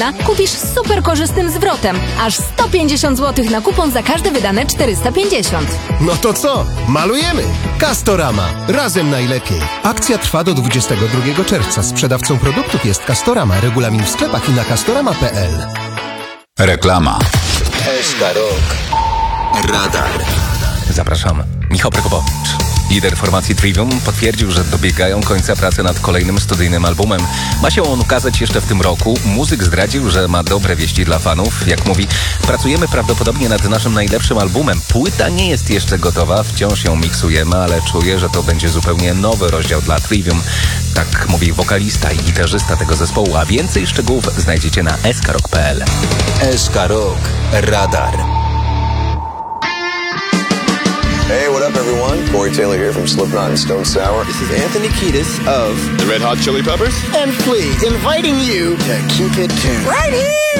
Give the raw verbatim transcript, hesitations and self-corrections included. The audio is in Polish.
kupisz z super korzystnym zwrotem. Aż sto pięćdziesiąt złotych na kupon za każde wydane czterysta pięćdziesiąt. No to co? Malujemy! Castorama. Razem najlepiej. Akcja trwa do dwudziestego drugiego czerwca. Sprzedawcą produktów jest Castorama. Regulamin w sklepach i na castorama kropka p l. Reklama. S K Rock. Radar. Zapraszam. Michał Prokopowicz. Lider formacji Trivium potwierdził, że dobiegają końca pracy nad kolejnym studyjnym albumem. Ma się on ukazać jeszcze w tym roku. Muzyk zdradził, że ma dobre wieści dla fanów. Jak mówi, pracujemy prawdopodobnie nad naszym najlepszym albumem. Płyta nie jest jeszcze gotowa, wciąż ją miksujemy, ale czuję, że to będzie zupełnie nowy rozdział dla Trivium. Tak mówi wokalista i gitarzysta tego zespołu, a więcej szczegółów znajdziecie na s k rock kropka p l. S K Rock. Radar. Hey, what up, everyone? Corey Taylor here from Slipknot and Stone Sour. This is Anthony Kiedis of The Red Hot Chili Peppers. And Flea, inviting you to keep it tuned. Right here!